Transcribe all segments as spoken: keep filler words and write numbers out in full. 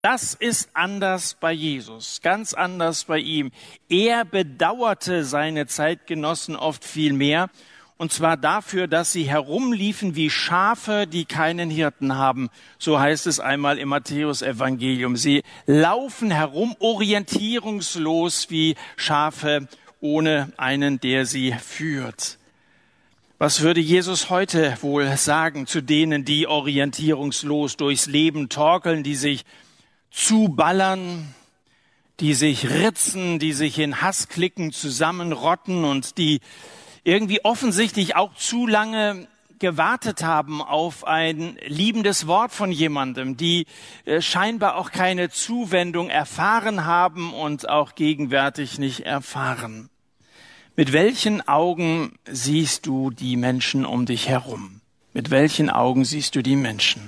Das ist anders bei Jesus, ganz anders bei ihm. Er bedauerte seine Zeitgenossen oft viel mehr, und zwar dafür, dass sie herumliefen wie Schafe, die keinen Hirten haben. So heißt es einmal im Matthäus-Evangelium. Sie laufen herum orientierungslos wie Schafe ohne einen, der sie führt. Was würde Jesus heute wohl sagen zu denen, die orientierungslos durchs Leben torkeln, die sich zuballern, die sich ritzen, die sich in Hassklicken zusammenrotten und die irgendwie offensichtlich auch zu lange gewartet haben auf ein liebendes Wort von jemandem, die äh, scheinbar auch keine Zuwendung erfahren haben und auch gegenwärtig nicht erfahren. Mit welchen Augen siehst du die Menschen um dich herum? Mit welchen Augen siehst du die Menschen?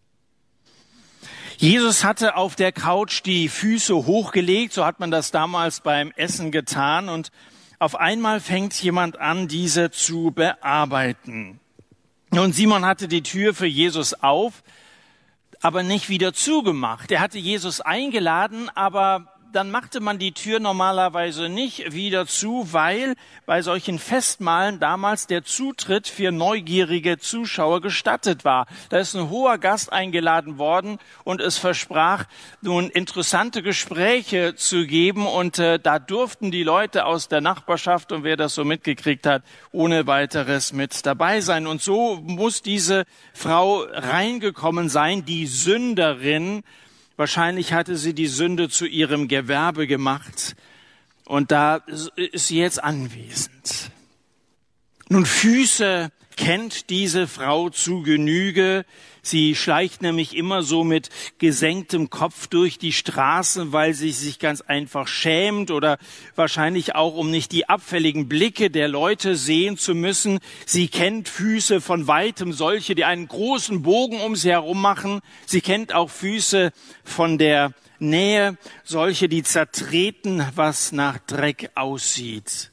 Jesus hatte auf der Couch die Füße hochgelegt, so hat man das damals beim Essen getan, und auf einmal fängt jemand an, diese zu bearbeiten. Und Simon hatte die Tür für Jesus auf, aber nicht wieder zugemacht. Er hatte Jesus eingeladen, aber dann machte man die Tür normalerweise nicht wieder zu, weil bei solchen Festmahlen damals der Zutritt für neugierige Zuschauer gestattet war. Da ist ein hoher Gast eingeladen worden und es versprach, nun interessante Gespräche zu geben, und äh, da durften die Leute aus der Nachbarschaft, und wer das so mitgekriegt hat, ohne weiteres mit dabei sein. Und so muss diese Frau reingekommen sein, die Sünderin. Wahrscheinlich hatte sie die Sünde zu ihrem Gewerbe gemacht und da ist sie jetzt anwesend. Nun, Füße kennt diese Frau zu Genüge. Sie schleicht nämlich immer so mit gesenktem Kopf durch die Straßen, weil sie sich ganz einfach schämt oder wahrscheinlich auch, um nicht die abfälligen Blicke der Leute sehen zu müssen. Sie kennt Füße von weitem, solche, die einen großen Bogen um sie herum machen. Sie kennt auch Füße von der Nähe, solche, die zertreten, was nach Dreck aussieht.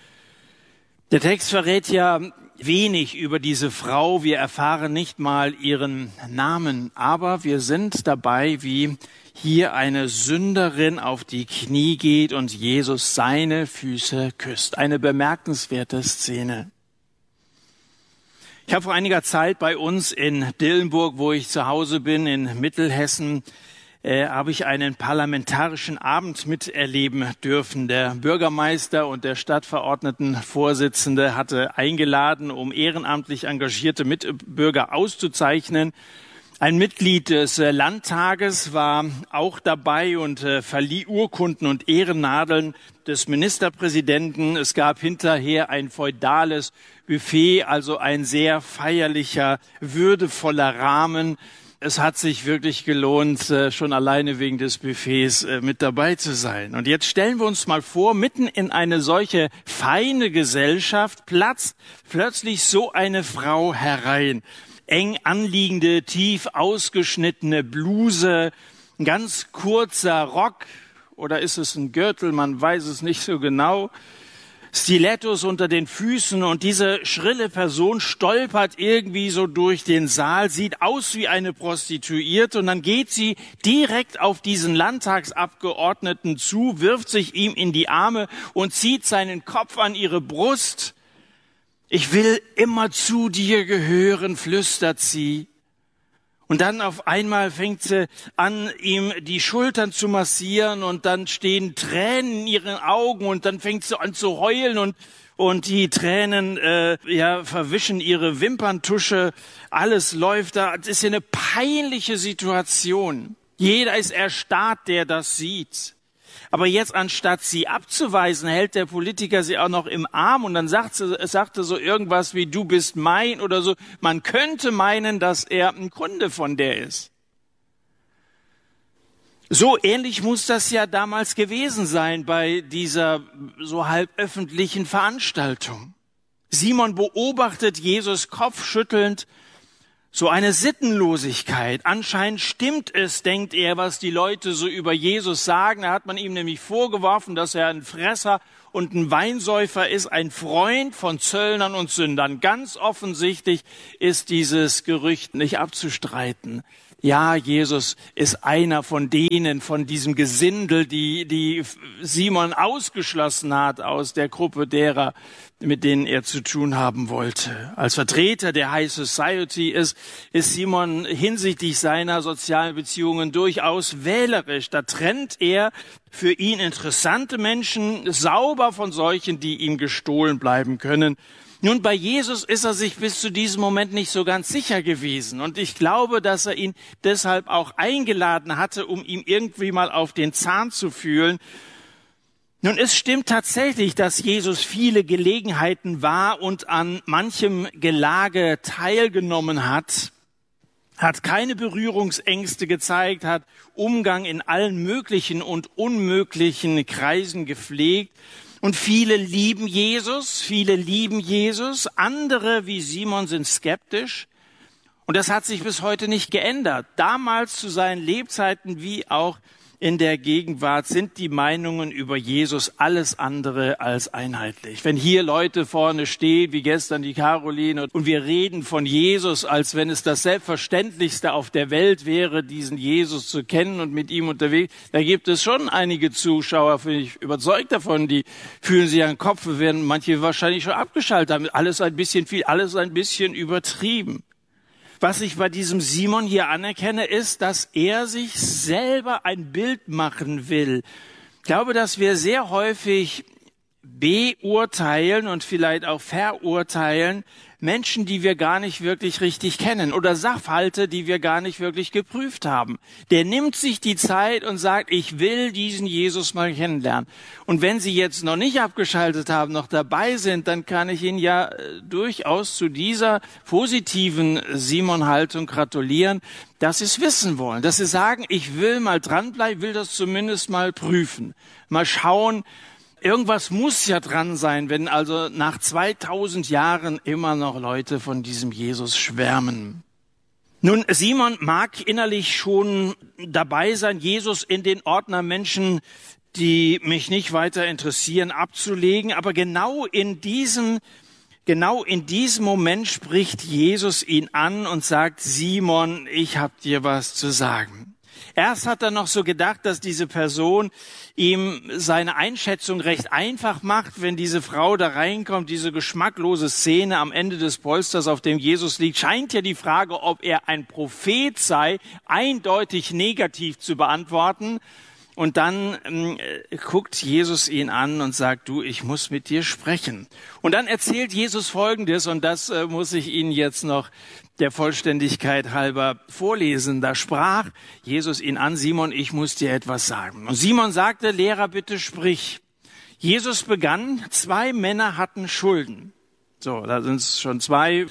Der Text verrät ja wenig über diese Frau. Wir erfahren nicht mal ihren Namen, aber wir sind dabei, wie hier eine Sünderin auf die Knie geht und Jesus seine Füße küsst. Eine bemerkenswerte Szene. Ich habe vor einiger Zeit bei uns in Dillenburg, wo ich zu Hause bin, in Mittelhessen, Äh, habe ich einen parlamentarischen Abend miterleben dürfen. Der Bürgermeister und der Stadtverordnetenvorsitzende hatte eingeladen, um ehrenamtlich engagierte Mitbürger auszuzeichnen. Ein Mitglied des Landtages war auch dabei und äh, verlieh Urkunden und Ehrennadeln des Ministerpräsidenten. Es gab hinterher ein feudales Buffet, also ein sehr feierlicher, würdevoller Rahmen. Es hat sich wirklich gelohnt, schon alleine wegen des Buffets mit dabei zu sein. Und jetzt stellen wir uns mal vor, mitten in eine solche feine Gesellschaft platzt plötzlich so eine Frau herein. Eng anliegende, tief ausgeschnittene Bluse, ein ganz kurzer Rock, oder ist es ein Gürtel, man weiß es nicht so genau. Stilettos unter den Füßen, und diese schrille Person stolpert irgendwie so durch den Saal, sieht aus wie eine Prostituierte, und dann geht sie direkt auf diesen Landtagsabgeordneten zu, wirft sich ihm in die Arme und zieht seinen Kopf an ihre Brust. Ich will immer zu dir gehören, flüstert sie. Und dann auf einmal fängt sie an, ihm die Schultern zu massieren, und dann stehen Tränen in ihren Augen, und dann fängt sie an zu heulen, und und die Tränen äh, ja verwischen ihre Wimperntusche. Alles läuft da. Es ist ja eine peinliche Situation. Jeder ist erstarrt, der das sieht. Aber jetzt, anstatt sie abzuweisen, hält der Politiker sie auch noch im Arm, und dann sagt sie, sagte so irgendwas wie, du bist mein oder so. Man könnte meinen, dass er ein Kunde von der ist. So ähnlich muss das ja damals gewesen sein bei dieser so halb öffentlichen Veranstaltung. Simon beobachtet Jesus kopfschüttelnd, so eine Sittenlosigkeit. Anscheinend stimmt es, denkt er, was die Leute so über Jesus sagen. Da hat man ihm nämlich vorgeworfen, dass er ein Fresser und ein Weinsäufer ist, ein Freund von Zöllnern und Sündern. Ganz offensichtlich ist dieses Gerücht nicht abzustreiten. Ja, Jesus ist einer von denen, von diesem Gesindel, die, die Simon ausgeschlossen hat aus der Gruppe derer, mit denen er zu tun haben wollte. Als Vertreter der High Society ist, ist Simon hinsichtlich seiner sozialen Beziehungen durchaus wählerisch. Da trennt er für ihn interessante Menschen sauber von solchen, die ihm gestohlen bleiben können. Nun, bei Jesus ist er sich bis zu diesem Moment nicht so ganz sicher gewesen. Und ich glaube, dass er ihn deshalb auch eingeladen hatte, um ihm irgendwie mal auf den Zahn zu fühlen. Nun, es stimmt tatsächlich, dass Jesus viele Gelegenheiten war und an manchem Gelage teilgenommen hat, hat keine Berührungsängste gezeigt, hat Umgang in allen möglichen und unmöglichen Kreisen gepflegt. Und viele lieben Jesus, viele lieben Jesus, andere wie Simon sind skeptisch. Und das hat sich bis heute nicht geändert. Damals zu seinen Lebzeiten wie auch in der Gegenwart sind die Meinungen über Jesus alles andere als einheitlich. Wenn hier Leute vorne stehen, wie gestern die Caroline, und wir reden von Jesus, als wenn es das Selbstverständlichste auf der Welt wäre, diesen Jesus zu kennen und mit ihm unterwegs, da gibt es schon einige Zuschauer, bin ich überzeugt davon, die fühlen sich an den Kopf, werden manche wahrscheinlich schon abgeschaltet haben. Alles ein bisschen viel, alles ein bisschen übertrieben. Was ich bei diesem Simon hier anerkenne, ist, dass er sich selber ein Bild machen will. Ich glaube, dass wir sehr häufig beurteilen und vielleicht auch verurteilen Menschen, die wir gar nicht wirklich richtig kennen oder Sachverhalte, die wir gar nicht wirklich geprüft haben. Der nimmt sich die Zeit und sagt, ich will diesen Jesus mal kennenlernen. Und wenn Sie jetzt noch nicht abgeschaltet haben, noch dabei sind, dann kann ich Ihnen ja äh, durchaus zu dieser positiven Simon-Haltung gratulieren, dass Sie es wissen wollen, dass Sie sagen, ich will mal dranbleiben, will das zumindest mal prüfen, mal schauen. Irgendwas muss ja dran sein, wenn also nach zweitausend Jahren immer noch Leute von diesem Jesus schwärmen. Nun, Simon mag innerlich schon dabei sein, Jesus in den Ordner Menschen, die mich nicht weiter interessieren, abzulegen. Aber genau in diesem, genau in diesem Moment spricht Jesus ihn an und sagt, Simon, ich hab dir was zu sagen. Erst hat er noch so gedacht, dass diese Person ihm seine Einschätzung recht einfach macht, wenn diese Frau da reinkommt, diese geschmacklose Szene am Ende des Polsters, auf dem Jesus liegt, scheint ja die Frage, ob er ein Prophet sei, eindeutig negativ zu beantworten. Und dann äh, guckt Jesus ihn an und sagt, du, ich muss mit dir sprechen. Und dann erzählt Jesus Folgendes, und das äh, muss ich Ihnen jetzt noch der Vollständigkeit halber vorlesen. Da sprach Jesus ihn an, Simon, ich muss dir etwas sagen. Und Simon sagte, Lehrer, bitte sprich. Jesus begann, zwei Männer hatten Schulden. So, da sind es schon zwei.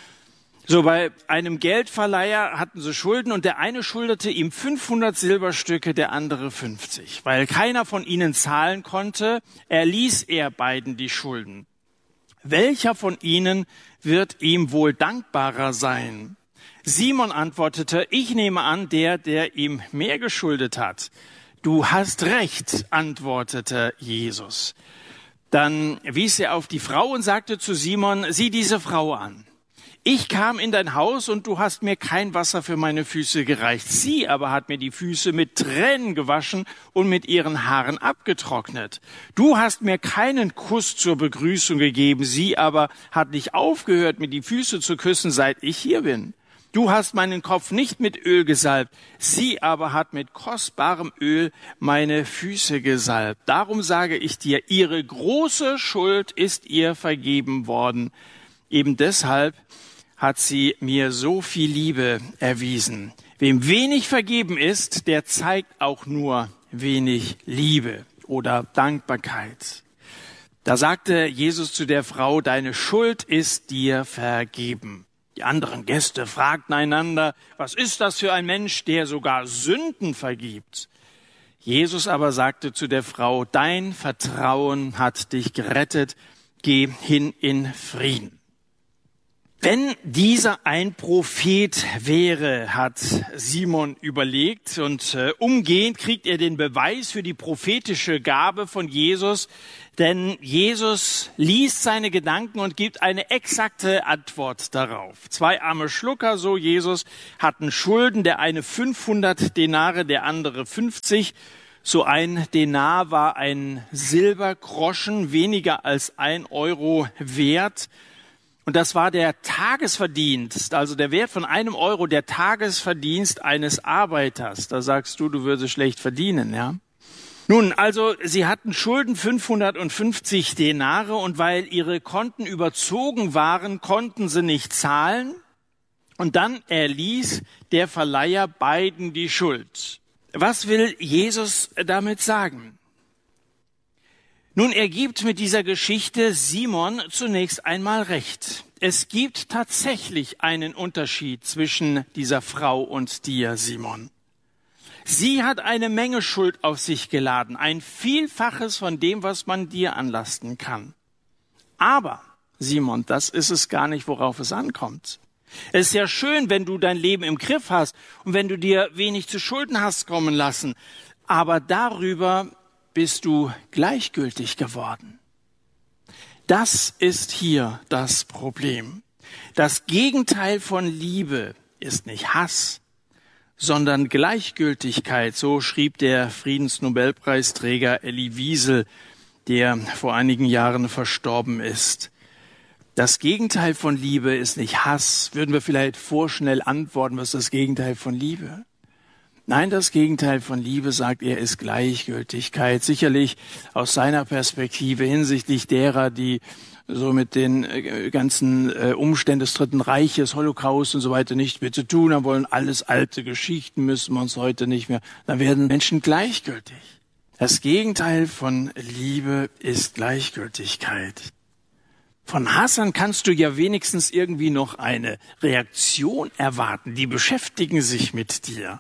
So, bei einem Geldverleiher hatten sie Schulden und der eine schuldete ihm fünfhundert Silberstücke, der andere fünfzig. Weil keiner von ihnen zahlen konnte, erließ er beiden die Schulden. Welcher von ihnen wird ihm wohl dankbarer sein? Simon antwortete, ich nehme an, der, der ihm mehr geschuldet hat. Du hast recht, antwortete Jesus. Dann wies er auf die Frau und sagte zu Simon, sieh diese Frau an. Ich kam in dein Haus und du hast mir kein Wasser für meine Füße gereicht. Sie aber hat mir die Füße mit Tränen gewaschen und mit ihren Haaren abgetrocknet. Du hast mir keinen Kuss zur Begrüßung gegeben. Sie aber hat nicht aufgehört, mir die Füße zu küssen, seit ich hier bin. Du hast meinen Kopf nicht mit Öl gesalbt. Sie aber hat mit kostbarem Öl meine Füße gesalbt. Darum sage ich dir, ihre große Schuld ist ihr vergeben worden. Eben deshalb hat sie mir so viel Liebe erwiesen. Wem wenig vergeben ist, der zeigt auch nur wenig Liebe oder Dankbarkeit. Da sagte Jesus zu der Frau, deine Schuld ist dir vergeben. Die anderen Gäste fragten einander, was ist das für ein Mensch, der sogar Sünden vergibt? Jesus aber sagte zu der Frau, dein Vertrauen hat dich gerettet, geh hin in Frieden. Wenn dieser ein Prophet wäre, hat Simon überlegt, und äh, umgehend kriegt er den Beweis für die prophetische Gabe von Jesus, denn Jesus liest seine Gedanken und gibt eine exakte Antwort darauf. Zwei arme Schlucker, so Jesus, hatten Schulden, der eine fünfhundert Denare, der andere fünfzig. So ein Denar war ein Silbergroschen, weniger als ein Euro wert. Und das war der Tagesverdienst, also der Wert von einem Euro, der Tagesverdienst eines Arbeiters. Da sagst du, du würdest schlecht verdienen, ja? Nun, also sie hatten Schulden fünfhundertfünfzig Denare, und weil ihre Konten überzogen waren, konnten sie nicht zahlen. Und dann erließ der Verleiher beiden die Schuld. Was will Jesus damit sagen? Nun, er gibt mit dieser Geschichte Simon zunächst einmal recht. Es gibt tatsächlich einen Unterschied zwischen dieser Frau und dir, Simon. Sie hat eine Menge Schuld auf sich geladen, ein Vielfaches von dem, was man dir anlasten kann. Aber, Simon, das ist es gar nicht, worauf es ankommt. Es ist ja schön, wenn du dein Leben im Griff hast und wenn du dir wenig zu Schulden hast kommen lassen. Aber darüber bist du gleichgültig geworden. Das ist hier das Problem. Das Gegenteil von Liebe ist nicht Hass, sondern Gleichgültigkeit. So schrieb der Friedensnobelpreisträger Elie Wiesel, der vor einigen Jahren verstorben ist. Das Gegenteil von Liebe ist nicht Hass. Würden wir vielleicht vorschnell antworten, was ist das Gegenteil von Liebe? Nein, das Gegenteil von Liebe, sagt er, ist Gleichgültigkeit. Sicherlich aus seiner Perspektive hinsichtlich derer, die so mit den ganzen Umständen des Dritten Reiches, Holocaust und so weiter nicht mehr zu tun haben wollen. Alles alte Geschichten, müssen wir uns heute nicht mehr. Dann werden Menschen gleichgültig. Das Gegenteil von Liebe ist Gleichgültigkeit. Von Hassern kannst du ja wenigstens irgendwie noch eine Reaktion erwarten. Die beschäftigen sich mit dir.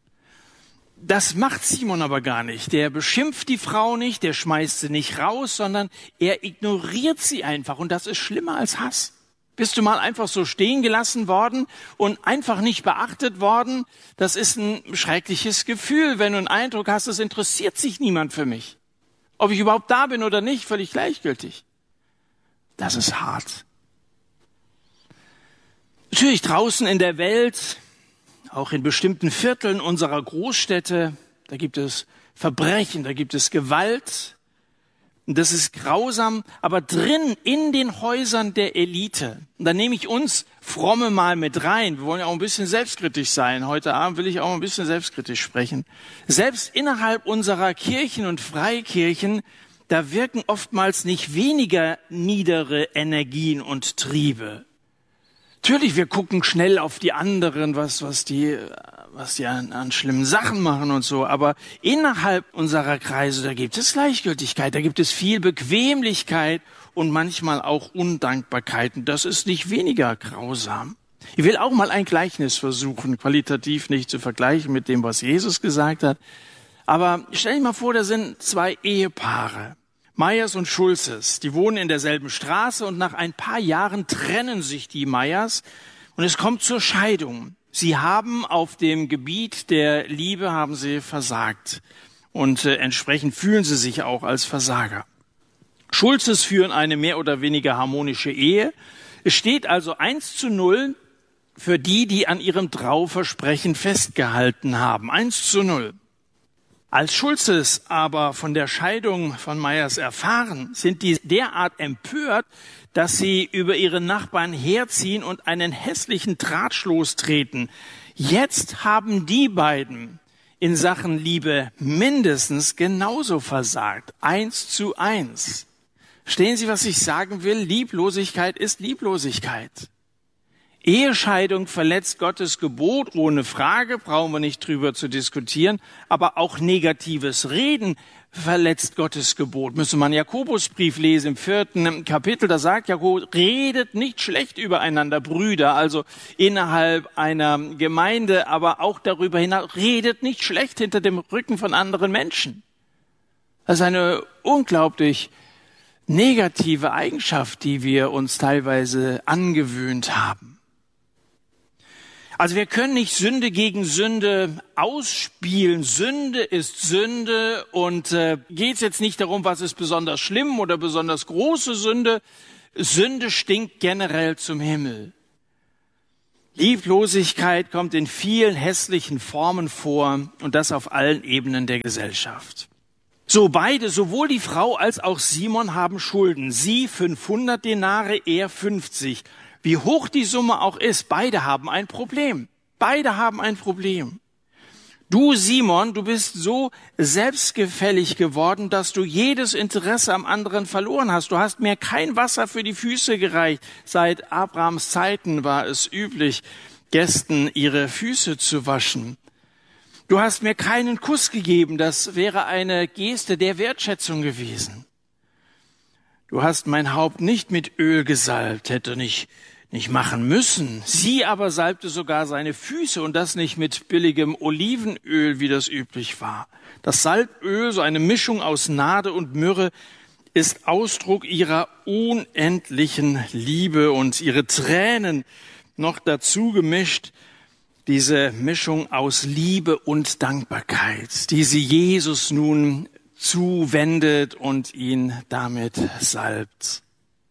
Das macht Simon aber gar nicht. Der beschimpft die Frau nicht, der schmeißt sie nicht raus, sondern er ignoriert sie einfach. Und das ist schlimmer als Hass. Bist du mal einfach so stehen gelassen worden und einfach nicht beachtet worden? Das ist ein schreckliches Gefühl, wenn du einen Eindruck hast, es interessiert sich niemand für mich. Ob ich überhaupt da bin oder nicht, völlig gleichgültig. Das ist hart. Natürlich draußen in der Welt, auch in bestimmten Vierteln unserer Großstädte, da gibt es Verbrechen, da gibt es Gewalt. Und das ist grausam, aber drin in den Häusern der Elite, und da nehme ich uns Fromme mal mit rein, wir wollen ja auch ein bisschen selbstkritisch sein, heute Abend will ich auch ein bisschen selbstkritisch sprechen. Selbst innerhalb unserer Kirchen und Freikirchen, da wirken oftmals nicht weniger niedere Energien und Triebe. Natürlich, wir gucken schnell auf die anderen, was, was die, was die an, an schlimmen Sachen machen und so. Aber innerhalb unserer Kreise, da gibt es Gleichgültigkeit, da gibt es viel Bequemlichkeit und manchmal auch Undankbarkeiten. Das ist nicht weniger grausam. Ich will auch mal ein Gleichnis versuchen, qualitativ nicht zu vergleichen mit dem, was Jesus gesagt hat. Aber stell dir mal vor, da sind zwei Ehepaare. Meyers und Schulzes, die wohnen in derselben Straße und nach ein paar Jahren trennen sich die Meyers und es kommt zur Scheidung. Sie haben auf dem Gebiet der Liebe haben sie versagt und äh, entsprechend fühlen sie sich auch als Versager. Schulzes führen eine mehr oder weniger harmonische Ehe. Es steht also eins zu null für die, die an ihrem Trauversprechen festgehalten haben. eins zu null. Als Schulzes aber von der Scheidung von Meyers erfahren, sind die derart empört, dass sie über ihre Nachbarn herziehen und einen hässlichen Tratsch lostreten. Jetzt haben die beiden in Sachen Liebe mindestens genauso versagt. Eins zu eins. Verstehen Sie, was ich sagen will? Lieblosigkeit ist Lieblosigkeit. Ehescheidung verletzt Gottes Gebot, ohne Frage, brauchen wir nicht drüber zu diskutieren. Aber auch negatives Reden verletzt Gottes Gebot. Müsste man Jakobusbrief lesen im vierten Kapitel, da sagt Jakob, redet nicht schlecht übereinander, Brüder, also innerhalb einer Gemeinde, aber auch darüber hinaus, redet nicht schlecht hinter dem Rücken von anderen Menschen. Das ist eine unglaublich negative Eigenschaft, die wir uns teilweise angewöhnt haben. Also wir können nicht Sünde gegen Sünde ausspielen. Sünde ist Sünde und äh, geht es jetzt nicht darum, was ist besonders schlimm oder besonders große Sünde. Sünde stinkt generell zum Himmel. Lieblosigkeit kommt in vielen hässlichen Formen vor und das auf allen Ebenen der Gesellschaft. So beide, sowohl die Frau als auch Simon haben Schulden. Sie fünfhundert Denare, er fünfzig. Wie hoch die Summe auch ist, beide haben ein Problem. Beide haben ein Problem. Du, Simon, du bist so selbstgefällig geworden, dass du jedes Interesse am anderen verloren hast. Du hast mir kein Wasser für die Füße gereicht. Seit Abrahams Zeiten war es üblich, Gästen ihre Füße zu waschen. Du hast mir keinen Kuss gegeben. Das wäre eine Geste der Wertschätzung gewesen. Du hast mein Haupt nicht mit Öl gesalbt, hätte nicht nicht machen müssen. Sie aber salbte sogar seine Füße und das nicht mit billigem Olivenöl, wie das üblich war. Das Salböl, so eine Mischung aus Nade und Myrrhe, ist Ausdruck ihrer unendlichen Liebe und ihre Tränen noch dazu gemischt, diese Mischung aus Liebe und Dankbarkeit, die sie Jesus nun zuwendet und ihn damit salbt.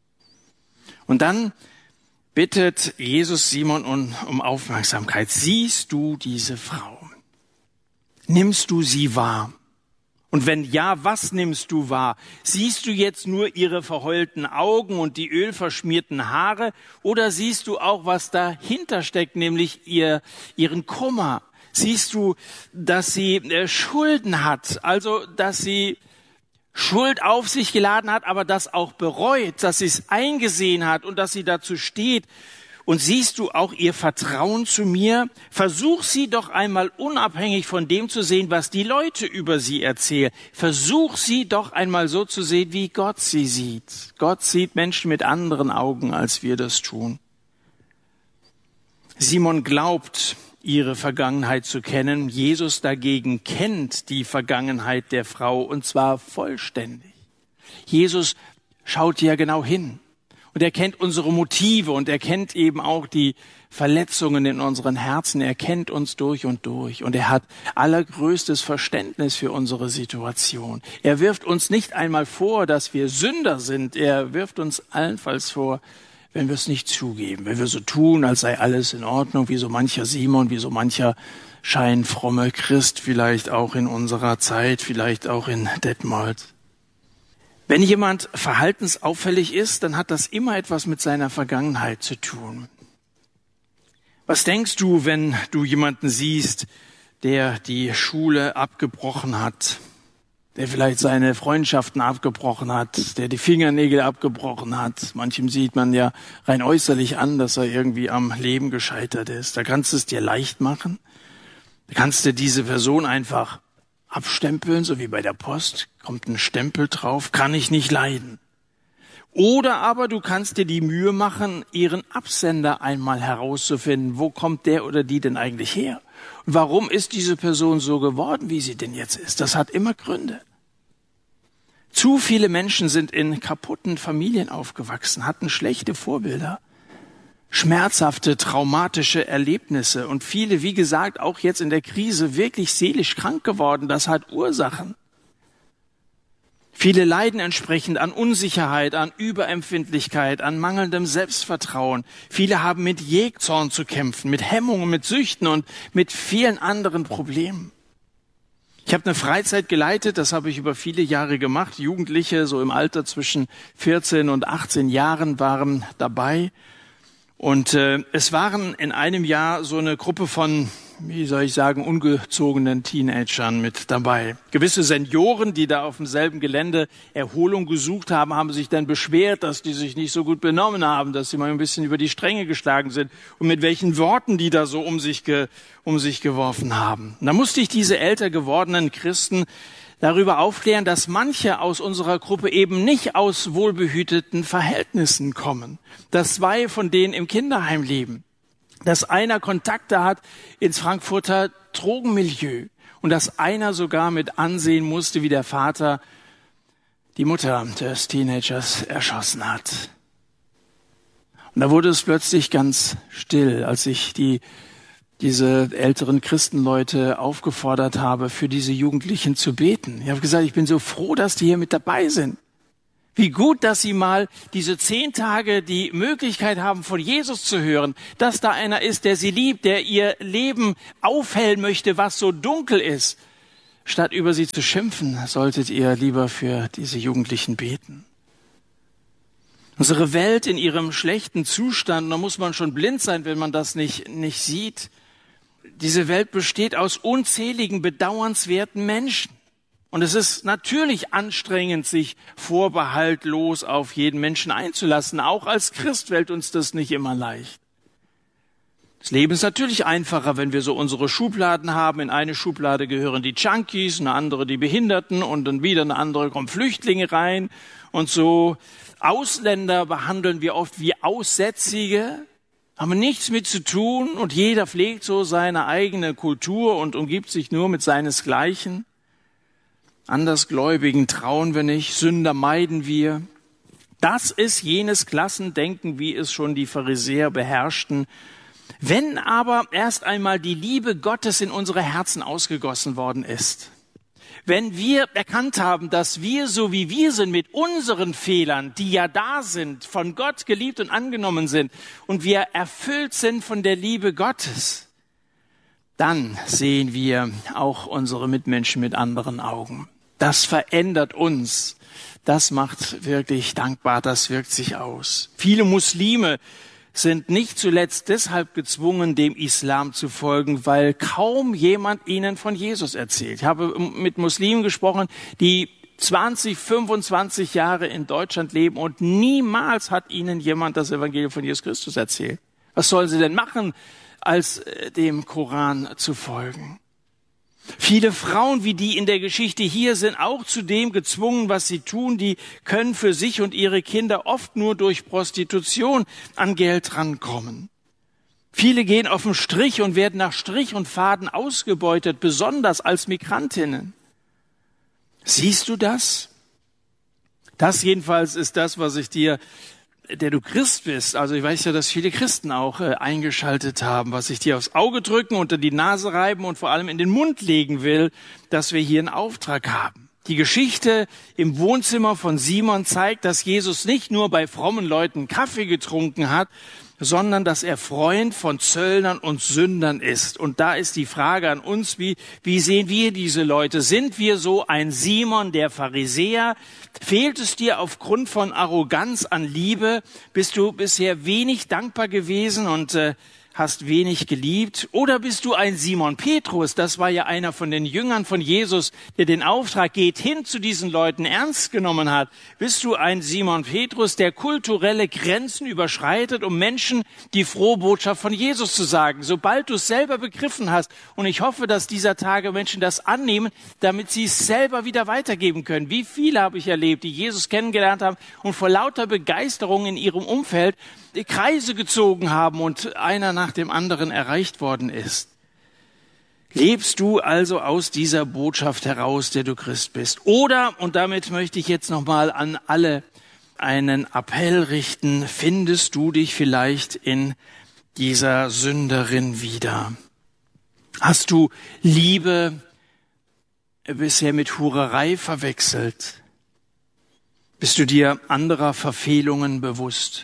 Und dann bittet Jesus Simon um, um Aufmerksamkeit. Siehst du diese Frau? Nimmst du sie wahr? Und wenn ja, was nimmst du wahr? Siehst du jetzt nur ihre verheulten Augen und die ölverschmierten Haare? Oder siehst du auch, was dahinter steckt, nämlich ihr, ihren Kummer? Siehst du, dass sie äh, Schulden hat, also dass sie Schuld auf sich geladen hat, aber das auch bereut, dass sie es eingesehen hat und dass sie dazu steht. Und siehst du auch ihr Vertrauen zu mir? Versuch sie doch einmal unabhängig von dem zu sehen, was die Leute über sie erzählen. Versuch sie doch einmal so zu sehen, wie Gott sie sieht. Gott sieht Menschen mit anderen Augen, als wir das tun. Simon glaubt, ihre Vergangenheit zu kennen. Jesus dagegen kennt die Vergangenheit der Frau und zwar vollständig. Jesus schaut ja genau hin und er kennt unsere Motive und er kennt eben auch die Verletzungen in unseren Herzen. Er kennt uns durch und durch und er hat allergrößtes Verständnis für unsere Situation. Er wirft uns nicht einmal vor, dass wir Sünder sind. Er wirft uns allenfalls vor, wenn wir es nicht zugeben, wenn wir so tun, als sei alles in Ordnung, wie so mancher Simon, wie so mancher scheinfromme Christ, vielleicht auch in unserer Zeit, vielleicht auch in Detmold. Wenn jemand verhaltensauffällig ist, dann hat das immer etwas mit seiner Vergangenheit zu tun. Was denkst du, wenn du jemanden siehst, der die Schule abgebrochen hat, der vielleicht seine Freundschaften abgebrochen hat, der die Fingernägel abgebrochen hat? Manchem sieht man ja rein äußerlich an, dass er irgendwie am Leben gescheitert ist. Da kannst du es dir leicht machen. Da kannst du diese Person einfach abstempeln, so wie bei der Post. Kommt ein Stempel drauf, kann ich nicht leiden. Oder aber du kannst dir die Mühe machen, ihren Absender einmal herauszufinden. Wo kommt der oder die denn eigentlich her? Und warum ist diese Person so geworden, wie sie denn jetzt ist? Das hat immer Gründe. Zu viele Menschen sind in kaputten Familien aufgewachsen, hatten schlechte Vorbilder, schmerzhafte, traumatische Erlebnisse und viele, wie gesagt, auch jetzt in der Krise wirklich seelisch krank geworden. Das hat Ursachen. Viele leiden entsprechend an Unsicherheit, an Überempfindlichkeit, an mangelndem Selbstvertrauen. Viele haben mit Jähzorn zu kämpfen, mit Hemmungen, mit Süchten und mit vielen anderen Problemen. Ich habe eine Freizeit geleitet, das habe ich über viele Jahre gemacht. Jugendliche, so im Alter zwischen vierzehn und achtzehn Jahren, waren dabei. Und äh, es waren in einem Jahr so eine Gruppe von, wie soll ich sagen, ungezogenen Teenagern mit dabei. Gewisse Senioren, die da auf demselben Gelände Erholung gesucht haben, haben sich dann beschwert, dass die sich nicht so gut benommen haben, dass sie mal ein bisschen über die Stränge geschlagen sind und mit welchen Worten die da so um sich, ge, um sich geworfen haben. Und da musste ich diese älter gewordenen Christen darüber aufklären, dass manche aus unserer Gruppe eben nicht aus wohlbehüteten Verhältnissen kommen, dass zwei von denen im Kinderheim leben, dass einer Kontakte hat ins Frankfurter Drogenmilieu und dass einer sogar mit ansehen musste, wie der Vater die Mutter des Teenagers erschossen hat. Und da wurde es plötzlich ganz still, als ich die diese älteren Christenleute aufgefordert habe, für diese Jugendlichen zu beten. Ich habe gesagt, ich bin so froh, dass die hier mit dabei sind. Wie gut, dass sie mal diese zehn Tage die Möglichkeit haben, von Jesus zu hören, dass da einer ist, der sie liebt, der ihr Leben aufhellen möchte, was so dunkel ist. Statt über sie zu schimpfen, solltet ihr lieber für diese Jugendlichen beten. Unsere Welt in ihrem schlechten Zustand, da muss man schon blind sein, wenn man das nicht, nicht sieht. Diese Welt besteht aus unzähligen, bedauernswerten Menschen. Und es ist natürlich anstrengend, sich vorbehaltlos auf jeden Menschen einzulassen. Auch als Christ fällt uns das nicht immer leicht. Das Leben ist natürlich einfacher, wenn wir so unsere Schubladen haben. In eine Schublade gehören die Junkies, eine andere die Behinderten und dann wieder eine andere kommen Flüchtlinge rein. Und so Ausländer behandeln wir oft wie Aussätzige, haben nichts mit zu tun und jeder pflegt so seine eigene Kultur und umgibt sich nur mit seinesgleichen. Andersgläubigen trauen wir nicht, Sünder meiden wir. Das ist jenes Klassendenken, wie es schon die Pharisäer beherrschten. Wenn aber erst einmal die Liebe Gottes in unsere Herzen ausgegossen worden ist, wenn wir erkannt haben, dass wir, so wie wir sind, mit unseren Fehlern, die ja da sind, von Gott geliebt und angenommen sind und wir erfüllt sind von der Liebe Gottes, dann sehen wir auch unsere Mitmenschen mit anderen Augen. Das verändert uns. Das macht wirklich dankbar, das wirkt sich aus. Viele Muslime sind nicht zuletzt deshalb gezwungen, dem Islam zu folgen, weil kaum jemand ihnen von Jesus erzählt. Ich habe mit Muslimen gesprochen, die zwanzig, fünfundzwanzig Jahre in Deutschland leben und niemals hat ihnen jemand das Evangelium von Jesus Christus erzählt. Was sollen sie denn machen, als dem Koran zu folgen? Viele Frauen, wie die in der Geschichte hier, sind auch zu dem gezwungen, was sie tun. Die können für sich und ihre Kinder oft nur durch Prostitution an Geld rankommen. Viele gehen auf den Strich und werden nach Strich und Faden ausgebeutet, besonders als Migrantinnen. Siehst du das? Das jedenfalls ist das, was ich dir, der du Christ bist, also ich weiß ja, dass viele Christen auch äh, eingeschaltet haben, was ich dir aufs Auge drücken, unter die Nase reiben und vor allem in den Mund legen will, dass wir hier einen Auftrag haben. Die Geschichte im Wohnzimmer von Simon zeigt, dass Jesus nicht nur bei frommen Leuten Kaffee getrunken hat, sondern dass er Freund von Zöllnern und Sündern ist. Und da ist die Frage an uns, wie, wie sehen wir diese Leute? Sind wir so ein Simon, der Pharisäer? Fehlt es dir aufgrund von Arroganz an Liebe? Bist du bisher wenig dankbar gewesen und äh, hast wenig geliebt? Oder bist du ein Simon Petrus? Das war ja einer von den Jüngern von Jesus, der den Auftrag geht hin zu diesen Leuten ernst genommen hat. Bist du ein Simon Petrus, der kulturelle Grenzen überschreitet, um Menschen die frohe Botschaft von Jesus zu sagen? Sobald du es selber begriffen hast, und ich hoffe, dass dieser Tage Menschen das annehmen, damit sie es selber wieder weitergeben können. Wie viele habe ich erlebt, die Jesus kennengelernt haben und vor lauter Begeisterung in ihrem Umfeld die Kreise gezogen haben und einer nach dem anderen erreicht worden ist. Lebst du also aus dieser Botschaft heraus, der du Christ bist? Oder, und damit möchte ich jetzt nochmal an alle einen Appell richten, findest du dich vielleicht in dieser Sünderin wieder? Hast du Liebe bisher mit Hurerei verwechselt? Bist du dir anderer Verfehlungen bewusst?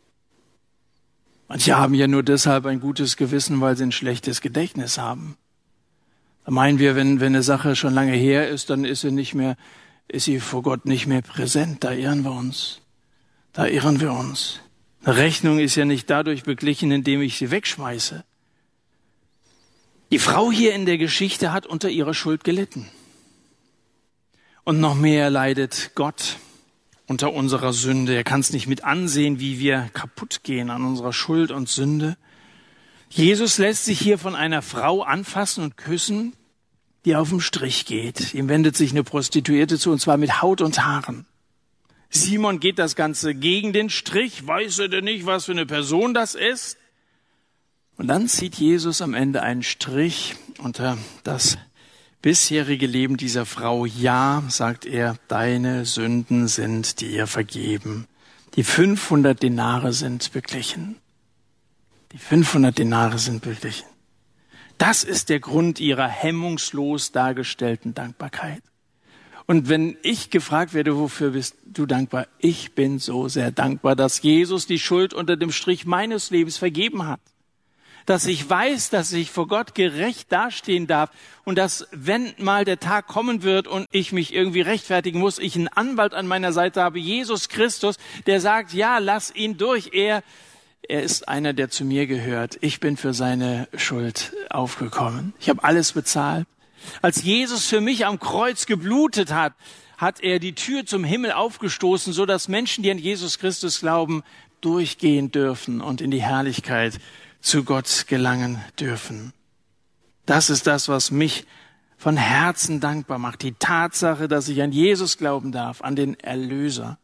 Manche haben ja nur deshalb ein gutes Gewissen, weil sie ein schlechtes Gedächtnis haben. Da meinen wir, wenn, wenn eine Sache schon lange her ist, dann ist sie nicht mehr, ist sie vor Gott nicht mehr präsent. Da irren wir uns. Da irren wir uns. Eine Rechnung ist ja nicht dadurch beglichen, indem ich sie wegschmeiße. Die Frau hier in der Geschichte hat unter ihrer Schuld gelitten. Und noch mehr leidet Gott unter unserer Sünde. Er kann es nicht mit ansehen, wie wir kaputt gehen an unserer Schuld und Sünde. Jesus lässt sich hier von einer Frau anfassen und küssen, die auf den Strich geht. Ihm wendet sich eine Prostituierte zu, und zwar mit Haut und Haaren. Simon geht das Ganze gegen den Strich. Weiß er denn nicht, was für eine Person das ist? Und dann zieht Jesus am Ende einen Strich unter das bisherige Leben dieser Frau, ja, sagt er, deine Sünden sind dir vergeben. Die fünfhundert Denare sind beglichen. Die fünfhundert Denare sind beglichen. Das ist der Grund ihrer hemmungslos dargestellten Dankbarkeit. Und wenn ich gefragt werde, wofür bist du dankbar? Ich bin so sehr dankbar, dass Jesus die Schuld unter dem Strich meines Lebens vergeben hat. Dass ich weiß, dass ich vor Gott gerecht dastehen darf und dass, wenn mal der Tag kommen wird und ich mich irgendwie rechtfertigen muss, ich einen Anwalt an meiner Seite habe, Jesus Christus, der sagt, ja, lass ihn durch. Er, er ist einer, der zu mir gehört. Ich bin für seine Schuld aufgekommen. Ich habe alles bezahlt. Als Jesus für mich am Kreuz geblutet hat, hat er die Tür zum Himmel aufgestoßen, so dass Menschen, die an Jesus Christus glauben, durchgehen dürfen und in die Herrlichkeit zu Gott gelangen dürfen. Das ist das, was mich von Herzen dankbar macht. Die Tatsache, dass ich an Jesus glauben darf, an den Erlöser.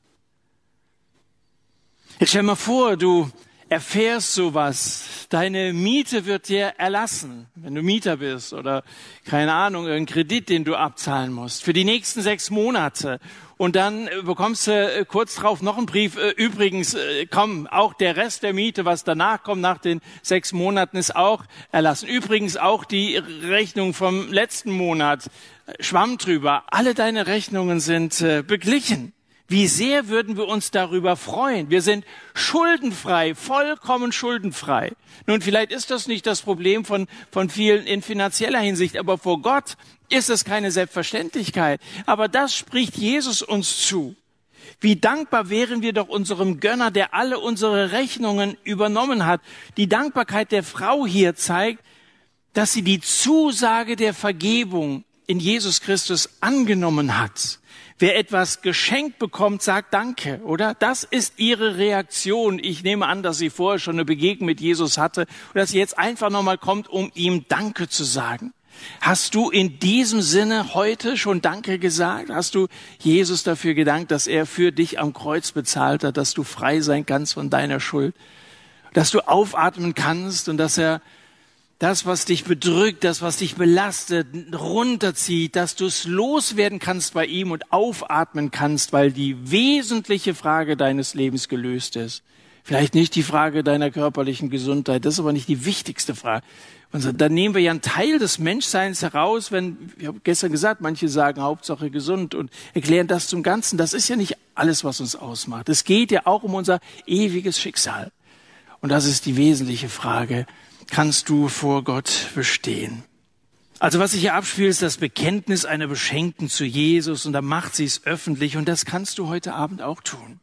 Jetzt stell mal vor, du erfährst sowas, deine Miete wird dir erlassen, wenn du Mieter bist oder, keine Ahnung, irgendein Kredit, den du abzahlen musst, für die nächsten sechs Monate. Und dann bekommst du kurz drauf noch einen Brief, übrigens, komm, auch der Rest der Miete, was danach kommt, nach den sechs Monaten, ist auch erlassen. Übrigens auch die Rechnung vom letzten Monat, schwamm drüber, alle deine Rechnungen sind beglichen. Wie sehr würden wir uns darüber freuen? Wir sind schuldenfrei, vollkommen schuldenfrei. Nun, vielleicht ist das nicht das Problem von, von vielen in finanzieller Hinsicht, aber vor Gott ist es keine Selbstverständlichkeit. Aber das spricht Jesus uns zu. Wie dankbar wären wir doch unserem Gönner, der alle unsere Rechnungen übernommen hat. Die Dankbarkeit der Frau hier zeigt, dass sie die Zusage der Vergebung in Jesus Christus angenommen hat. Wer etwas geschenkt bekommt, sagt Danke, oder? Das ist ihre Reaktion. Ich nehme an, dass sie vorher schon eine Begegnung mit Jesus hatte und dass sie jetzt einfach nochmal kommt, um ihm Danke zu sagen. Hast du in diesem Sinne heute schon Danke gesagt? Hast du Jesus dafür gedankt, dass er für dich am Kreuz bezahlt hat, dass du frei sein kannst von deiner Schuld, dass du aufatmen kannst und dass er das, was dich bedrückt, das, was dich belastet, runterzieht, dass du es loswerden kannst bei ihm und aufatmen kannst, weil die wesentliche Frage deines Lebens gelöst ist. Vielleicht nicht die Frage deiner körperlichen Gesundheit, das ist aber nicht die wichtigste Frage. Und dann nehmen wir ja einen Teil des Menschseins heraus, wenn, ich habe gestern gesagt, manche sagen Hauptsache gesund und erklären das zum Ganzen. Das ist ja nicht alles, was uns ausmacht. Es geht ja auch um unser ewiges Schicksal. Und das ist die wesentliche Frage. Kannst du vor Gott bestehen? Also was sich hier abspielt, ist das Bekenntnis einer Beschenkten zu Jesus und da macht sie es öffentlich und das kannst du heute Abend auch tun.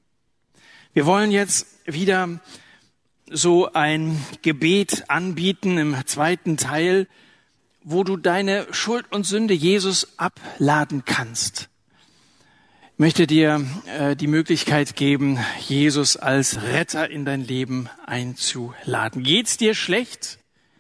Wir wollen jetzt wieder so ein Gebet anbieten im zweiten Teil, wo du deine Schuld und Sünde Jesus abladen kannst. Ich möchte dir äh, die Möglichkeit geben, Jesus als Retter in dein Leben einzuladen. Geht's dir schlecht?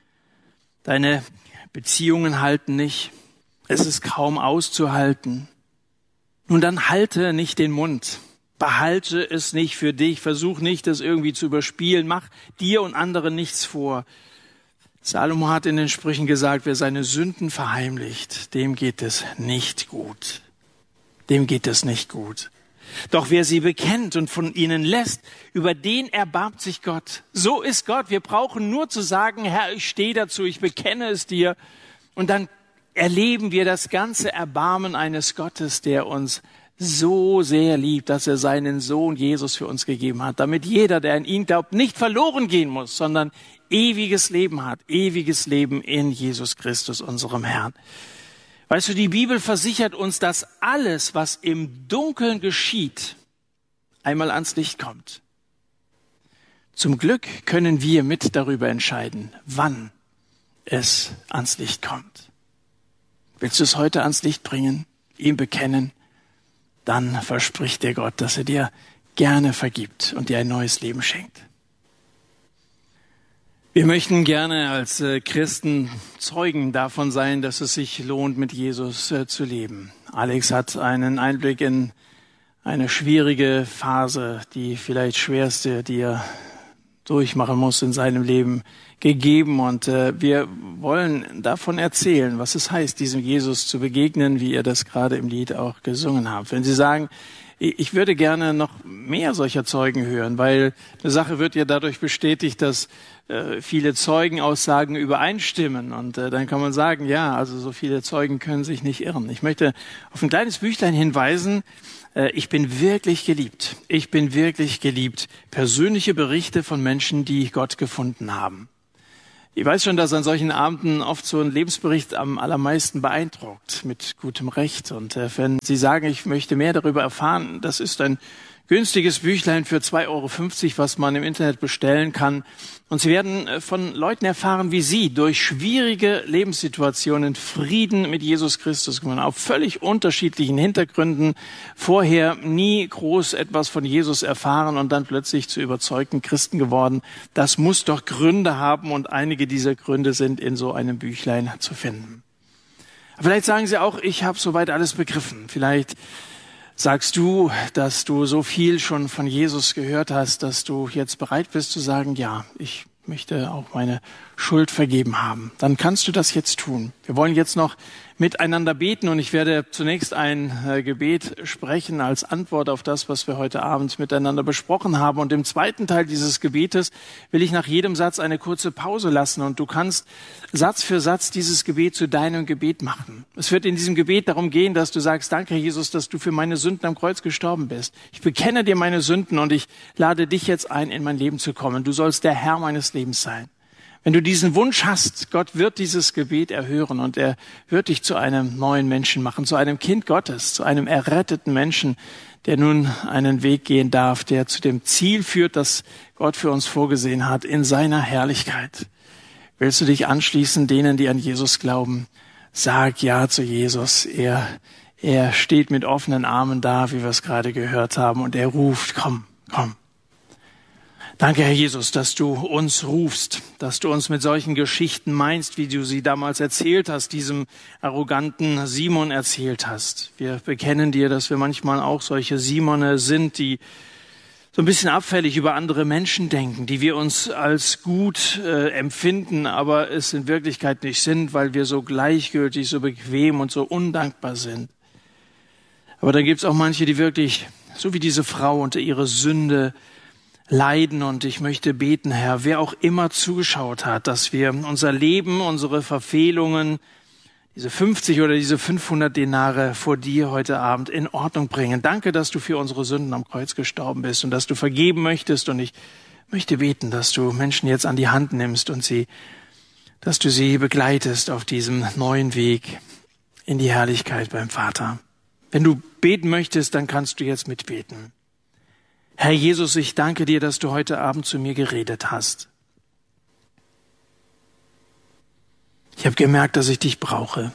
Deine Beziehungen halten nicht. Es ist kaum auszuhalten. Nun dann halte nicht den Mund. Behalte es nicht für dich. Versuch nicht, das irgendwie zu überspielen. Mach dir und anderen nichts vor. Salomo hat in den Sprüchen gesagt, wer seine Sünden verheimlicht, dem geht es nicht gut. Dem geht es nicht gut. Doch wer sie bekennt und von ihnen lässt, über den erbarmt sich Gott. So ist Gott. Wir brauchen nur zu sagen, Herr, ich stehe dazu, ich bekenne es dir. Und dann erleben wir das ganze Erbarmen eines Gottes, der uns so sehr liebt, dass er seinen Sohn Jesus für uns gegeben hat, damit jeder, der an ihn glaubt, nicht verloren gehen muss, sondern ewiges Leben hat, ewiges Leben in Jesus Christus, unserem Herrn. Weißt du, die Bibel versichert uns, dass alles, was im Dunkeln geschieht, einmal ans Licht kommt. Zum Glück können wir mit darüber entscheiden, wann es ans Licht kommt. Willst du es heute ans Licht bringen, ihm bekennen? Dann verspricht dir Gott, dass er dir gerne vergibt und dir ein neues Leben schenkt. Wir möchten gerne als Christen Zeugen davon sein, dass es sich lohnt, mit Jesus zu leben. Alex hat einen Einblick in eine schwierige Phase, die vielleicht schwerste, die er durchmachen muss in seinem Leben, gegeben und äh, wir wollen davon erzählen, was es heißt, diesem Jesus zu begegnen, wie ihr das gerade im Lied auch gesungen habt. Wenn Sie sagen, ich würde gerne noch mehr solcher Zeugen hören, weil eine Sache wird ja dadurch bestätigt, dass äh, viele Zeugenaussagen übereinstimmen. Und äh, dann kann man sagen, ja, also so viele Zeugen können sich nicht irren. Ich möchte auf ein kleines Büchlein hinweisen. Äh, ich bin wirklich geliebt. Ich bin wirklich geliebt. Persönliche Berichte von Menschen, die Gott gefunden haben. Ich weiß schon, dass an solchen Abenden oft so ein Lebensbericht am allermeisten beeindruckt, mit gutem Recht. Und äh, wenn Sie sagen, ich möchte mehr darüber erfahren, das ist ein günstiges Büchlein für zwei Euro fünfzig, was man im Internet bestellen kann. Und Sie werden äh, von Leuten erfahren, wie Sie durch schwierige Lebenssituationen Frieden mit Jesus Christus gewonnen haben, auf völlig unterschiedlichen Hintergründen, vorher nie groß etwas von Jesus erfahren und dann plötzlich zu überzeugten Christen geworden. Das muss doch Gründe haben und einige dieser Gründe sind in so einem Büchlein zu finden. Vielleicht sagen Sie auch, ich habe soweit alles begriffen. Vielleicht sagst du, dass du so viel schon von Jesus gehört hast, dass du jetzt bereit bist zu sagen, ja, ich möchte auch meine Schuld vergeben haben. Dann kannst du das jetzt tun. Wir wollen jetzt noch miteinander beten und ich werde zunächst ein äh, Gebet sprechen als Antwort auf das, was wir heute Abend miteinander besprochen haben. Und im zweiten Teil dieses Gebetes will ich nach jedem Satz eine kurze Pause lassen und du kannst Satz für Satz dieses Gebet zu deinem Gebet machen. Es wird in diesem Gebet darum gehen, dass du sagst, danke Jesus, dass du für meine Sünden am Kreuz gestorben bist. Ich bekenne dir meine Sünden und ich lade dich jetzt ein, in mein Leben zu kommen. Du sollst der Herr meines Lebens sein. Wenn du diesen Wunsch hast, Gott wird dieses Gebet erhören und er wird dich zu einem neuen Menschen machen, zu einem Kind Gottes, zu einem erretteten Menschen, der nun einen Weg gehen darf, der zu dem Ziel führt, das Gott für uns vorgesehen hat, in seiner Herrlichkeit. Willst du dich anschließen denen, die an Jesus glauben? Sag ja zu Jesus. Er, er steht mit offenen Armen da, wie wir es gerade gehört haben, und er ruft, komm, komm. Danke, Herr Jesus, dass du uns rufst, dass du uns mit solchen Geschichten meinst, wie du sie damals erzählt hast, diesem arroganten Simon erzählt hast. Wir bekennen dir, dass wir manchmal auch solche Simone sind, die so ein bisschen abfällig über andere Menschen denken, die wir uns als gut äh, empfinden, aber es in Wirklichkeit nicht sind, weil wir so gleichgültig, so bequem und so undankbar sind. Aber dann gibt es auch manche, die wirklich, so wie diese Frau, unter ihrer Sünde leiden, und ich möchte beten, Herr, wer auch immer zugeschaut hat, dass wir unser Leben, unsere Verfehlungen, diese fünfzig oder diese fünfhundert Denare vor dir heute Abend in Ordnung bringen. Danke, dass du für unsere Sünden am Kreuz gestorben bist und dass du vergeben möchtest, und ich möchte beten, dass du Menschen jetzt an die Hand nimmst und sie, dass du sie begleitest auf diesem neuen Weg in die Herrlichkeit beim Vater. Wenn du beten möchtest, dann kannst du jetzt mitbeten. Herr Jesus, ich danke dir, dass du heute Abend zu mir geredet hast. Ich habe gemerkt, dass ich dich brauche.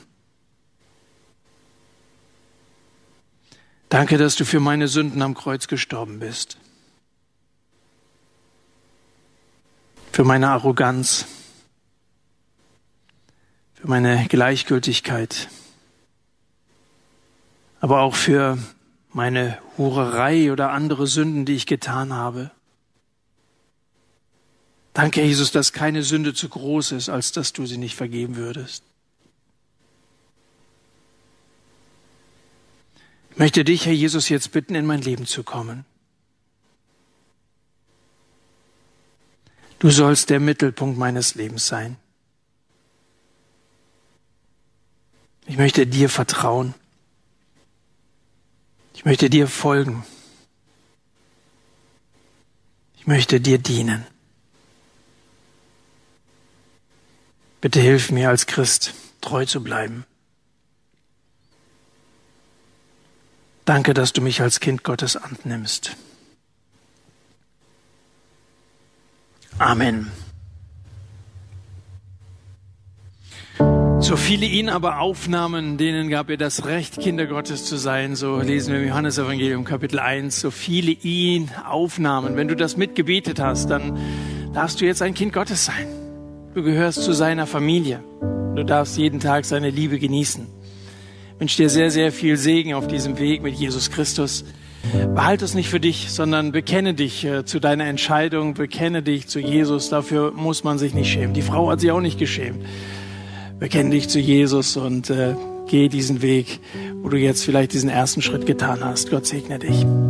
Danke, dass du für meine Sünden am Kreuz gestorben bist. Für meine Arroganz, für meine Gleichgültigkeit, aber auch für meine Hurerei oder andere Sünden, die ich getan habe. Danke, Jesus, dass keine Sünde zu groß ist, als dass du sie nicht vergeben würdest. Ich möchte dich, Herr Jesus, jetzt bitten, in mein Leben zu kommen. Du sollst der Mittelpunkt meines Lebens sein. Ich möchte dir vertrauen. Ich möchte dir folgen. Ich möchte dir dienen. Bitte hilf mir als Christ, treu zu bleiben. Danke, dass du mich als Kind Gottes annimmst. Amen. So viele ihn aber aufnahmen, denen gab er das Recht, Kinder Gottes zu sein. So lesen wir im Johannesevangelium Kapitel eins. So viele ihn aufnahmen. Wenn du das mitgebetet hast, dann darfst du jetzt ein Kind Gottes sein. Du gehörst zu seiner Familie. Du darfst jeden Tag seine Liebe genießen. Ich wünsche dir sehr, sehr viel Segen auf diesem Weg mit Jesus Christus. Behalte es nicht für dich, sondern bekenne dich äh, zu deiner Entscheidung, bekenne dich zu Jesus. Dafür muss man sich nicht schämen. Die Frau hat sich auch nicht geschämt. Bekenne dich zu Jesus und äh, geh diesen Weg, wo du jetzt vielleicht diesen ersten Schritt getan hast. Gott segne dich.